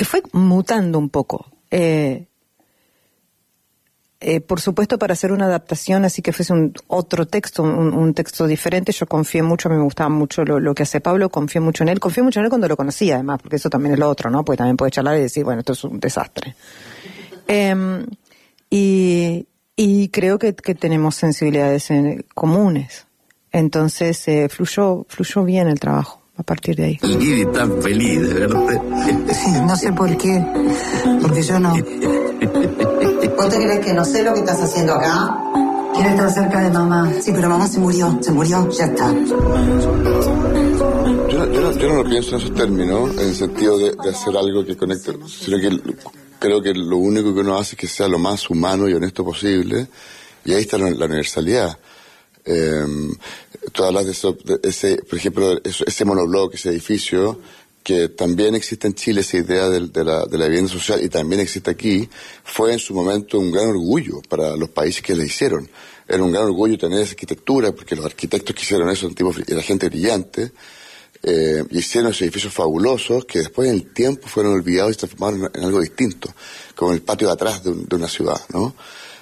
que fue mutando un poco. Por supuesto, para hacer una adaptación, así que fuese otro texto, un texto diferente, yo confié mucho, a mí me gustaba mucho lo que hace Pablo, confié mucho en él cuando lo conocía, además, porque eso también es lo otro, ¿no? Porque también puede charlar y decir, bueno, esto es un desastre. Y creo que tenemos sensibilidades comunes. Entonces, fluyó bien el trabajo a partir de ahí. Y tan feliz, de verdad. Sí, no sé por qué, porque yo no. ¿Vos te crees que no sé lo que estás haciendo acá? Quiero estar cerca de mamá. Sí, pero mamá se murió, ya está. Yo no lo pienso en esos términos, en el sentido de hacer algo que conecte, sino que creo que lo único que uno hace es que sea lo más humano y honesto posible, y ahí está la universalidad. Tú hablas de ese, por ejemplo, ese monobloc, ese edificio, que también existe en Chile, esa idea de la vivienda social, y también existe aquí, fue en su momento un gran orgullo para los países que la hicieron. Era un gran orgullo tener esa arquitectura, porque los arquitectos que hicieron eso era gente brillante, y hicieron esos edificios fabulosos que después en el tiempo fueron olvidados y se transformaron en algo distinto, como el patio de atrás de una ciudad, ¿no?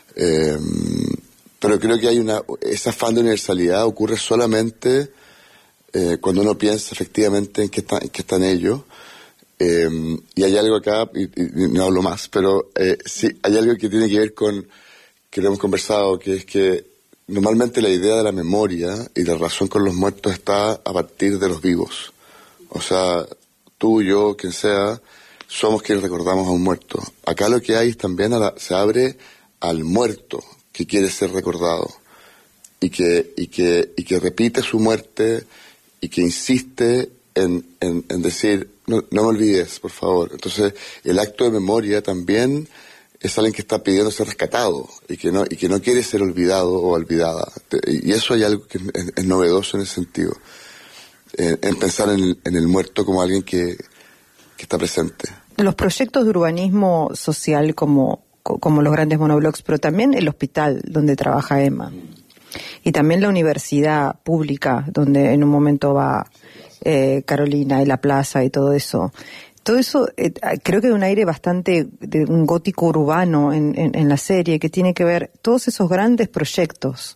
Pero creo que ese afán de universalidad ocurre solamente cuando uno piensa efectivamente en qué están ellos. Y hay algo acá, y no hablo más, pero sí, hay algo que tiene que ver con, que lo hemos conversado, que es que normalmente la idea de la memoria y la relación con los muertos está a partir de los vivos. O sea, tú, yo, quien sea, somos quienes recordamos a un muerto. Acá lo que hay es también se abre al muerto que quiere ser recordado y que repite su muerte y que insiste en decir, no me olvides, por favor. Entonces, el acto de memoria también es alguien que está pidiendo ser rescatado y que no quiere ser olvidado o olvidada. Y eso hay algo que es novedoso en ese sentido, en pensar en el muerto como alguien que está presente. Los proyectos de urbanismo social como los grandes monoblocks, pero también el hospital donde trabaja Emma, y también la universidad pública donde en un momento va Carolina y la plaza y todo eso creo que hay un aire bastante de un gótico urbano en la serie, que tiene que ver todos esos grandes proyectos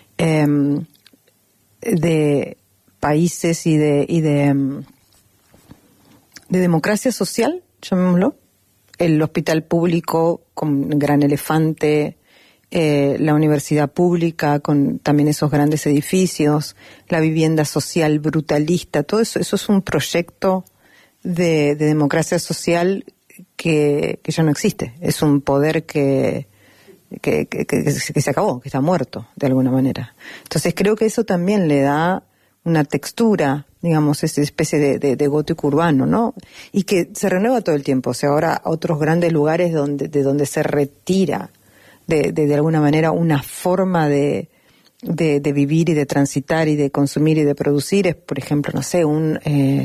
de países y de democracia social, llamémoslo. El hospital público con Gran Elefante, la universidad pública con también esos grandes edificios, la vivienda social brutalista, todo eso es un proyecto de democracia social que ya no existe. Es un poder que se acabó, que está muerto de alguna manera. Entonces creo que eso también le da una textura, digamos, esa especie de gótico urbano, ¿no? Y que se renueva todo el tiempo. O sea, ahora otros grandes lugares de donde se retira de alguna manera una forma de vivir y de transitar y de consumir y de producir es, por ejemplo, no sé, un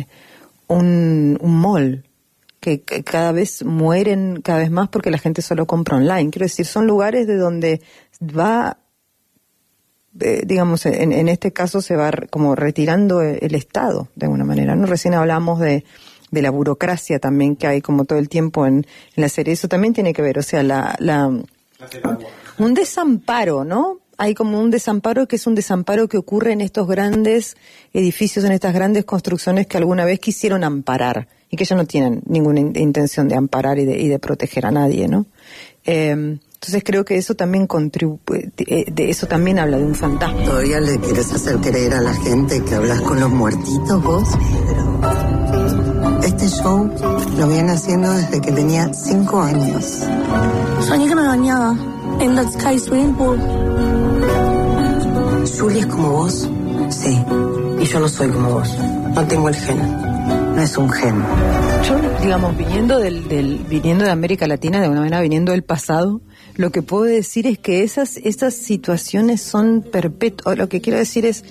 mall que cada vez mueren cada vez más porque la gente solo compra online. Quiero decir, son lugares de donde va, digamos, en este caso se va como retirando el Estado de alguna manera, ¿no? Recién hablamos de la burocracia también que hay como todo el tiempo en la serie. Eso también tiene que ver, o sea, un desamparo, ¿no? Hay como un desamparo que es un desamparo que ocurre en estos grandes edificios, en estas grandes construcciones que alguna vez quisieron amparar y que ya no tienen ninguna intención de amparar y de proteger a nadie, ¿no? Entonces creo que eso también de eso también habla de un fantasma. ¿Todavía le quieres hacer creer a la gente que hablas con los muertitos vos? Este show lo viene haciendo desde que tenía 5 años. Soñé que me bañaba en la Sky Swimming Pool. ¿Juli es como vos? Sí. Y yo no soy como vos. No tengo el gen. No es un gen. Yo, digamos, viniendo de América Latina, de alguna manera viniendo del pasado, lo que puedo decir es que esas situaciones son perpetuas. Lo que quiero decir es,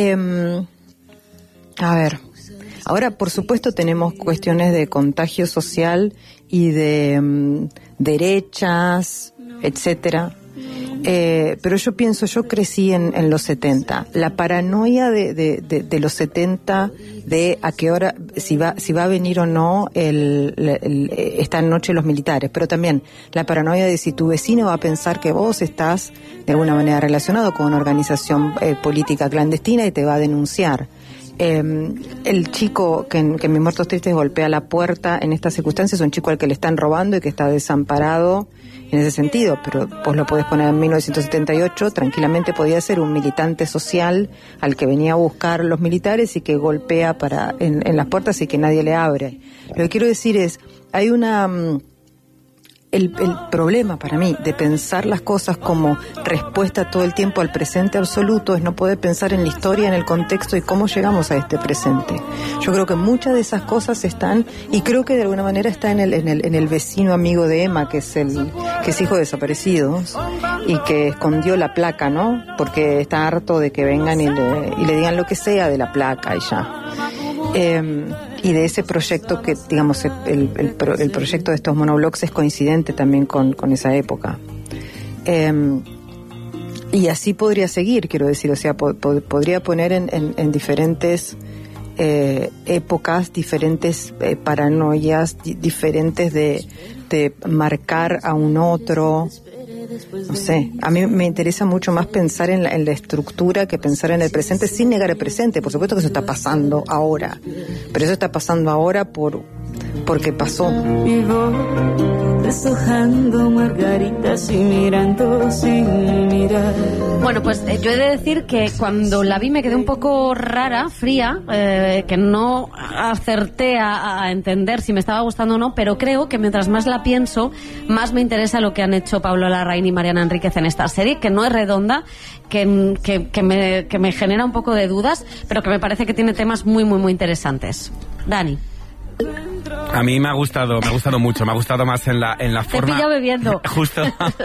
a ver, ahora por supuesto tenemos cuestiones de contagio social y de derechas, etcétera. Pero yo crecí en los 70. La paranoia de los 70 de a qué hora, si va a venir o no esta noche los militares, pero también la paranoia de si tu vecino va a pensar que vos estás de alguna manera relacionado con una organización política clandestina y te va a denunciar. El chico que en Mis Muertos Tristes golpea la puerta en estas circunstancias es un chico al que le están robando y que está desamparado en ese sentido, pero vos lo podés poner en 1978, tranquilamente podía ser un militante social al que venía a buscar los militares y que golpea en las puertas y que nadie le abre. Lo que quiero decir es, hay el problema para mí de pensar las cosas como respuesta todo el tiempo al presente absoluto es no poder pensar en la historia, en el contexto y cómo llegamos a este presente. Yo creo que muchas de esas cosas están, y creo que de alguna manera está en el vecino amigo de Emma, que es hijo de desaparecidos y que escondió la placa, ¿no? Porque está harto de que vengan y le digan lo que sea de la placa y ya. Y de ese proyecto que, digamos, el proyecto de estos monoblogs es coincidente también con esa época. Y así podría seguir, quiero decir, o sea, podría poner en diferentes épocas, diferentes paranoias, diferentes de marcar a un otro. No sé, a mí me interesa mucho más pensar en la estructura que pensar en el presente sin negar el presente. Por supuesto que eso está pasando ahora, pero eso está pasando ahora porque pasó. Deshojando margaritas y mirando sin mirar. Bueno, pues yo he de decir que cuando la vi me quedé un poco rara, fría, que no acerté a entender si me estaba gustando o no, pero creo que mientras más la pienso, más me interesa lo que han hecho Pablo Larraín y Mariana Enríquez en esta serie, que no es redonda, que me genera un poco de dudas, pero que me parece que tiene temas muy, muy, muy interesantes. Dani. A mí me ha gustado mucho, me ha gustado más en la forma... Te pillo bebiendo. Justo.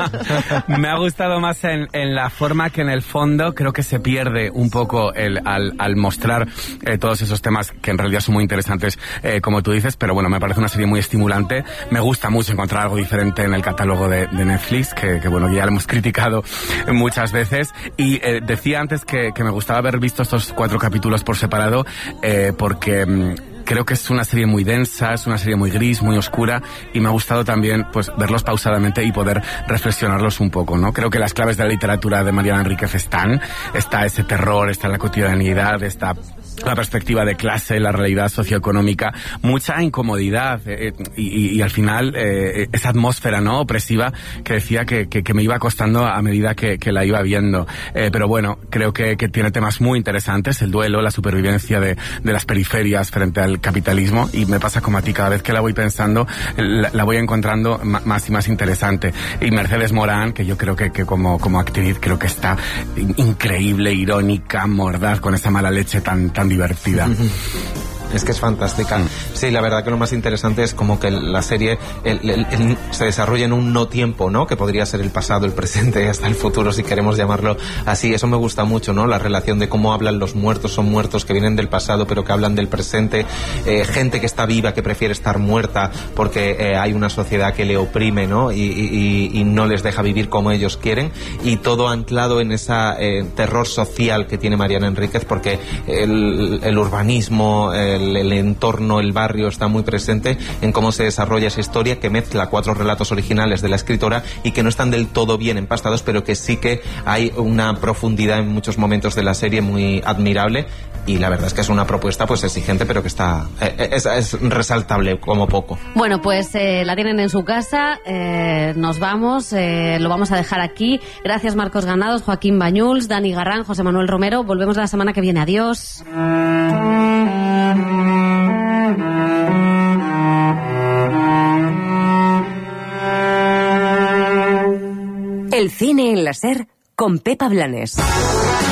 Me ha gustado más en la forma que en el fondo creo que se pierde un poco al mostrar todos esos temas que en realidad son muy interesantes, como tú dices, pero bueno, me parece una serie muy estimulante. Me gusta mucho encontrar algo diferente en el catálogo de Netflix, que bueno, ya lo hemos criticado muchas veces. Y decía antes que me gustaba haber visto estos 4 capítulos por separado, porque... creo que es una serie muy densa, es una serie muy gris, muy oscura, y me ha gustado también pues verlos pausadamente y poder reflexionarlos un poco, ¿no? Creo que las claves de la literatura de Mariana Enríquez está ese terror, está la cotidianidad, está la perspectiva de clase, la realidad socioeconómica, mucha incomodidad y al final esa atmósfera, ¿no?, opresiva que decía que me iba costando a medida que la iba viendo, pero bueno, creo que tiene temas muy interesantes, el duelo, la supervivencia de las periferias frente al capitalismo, y me pasa como a ti, cada vez que la voy pensando la voy encontrando más y más interesante. Y Mercedes Morán, que yo creo que como actriz creo que está increíble, irónica, mordaz, con esa mala leche tan divertida. Es que es fantástica. Sí, la verdad que lo más interesante es como que la serie se desarrolla en un no tiempo, ¿no? Que podría ser el pasado, el presente, hasta el futuro, si queremos llamarlo así. Eso me gusta mucho, ¿no? La relación de cómo hablan los muertos, son muertos que vienen del pasado pero que hablan del presente, gente que está viva que prefiere estar muerta porque hay una sociedad que le oprime, ¿no? Y no les deja vivir como ellos quieren, y todo anclado en esa terror social que tiene Mariana Enríquez, porque el urbanismo, el entorno, el barrio está muy presente en cómo se desarrolla esa historia, que mezcla 4 relatos originales de la escritora y que no están del todo bien empastados, pero que sí que hay una profundidad en muchos momentos de la serie muy admirable. Y la verdad es que es una propuesta pues exigente, pero que está es resaltable como poco. Bueno, pues la tienen en su casa, nos vamos, lo vamos a dejar aquí. Gracias Marcos Granados, Joaquín Bañuls, Dani Garrán, José Manuel Romero. Volvemos la semana que viene. Adiós. El cine en la SER con Pepa Blanes.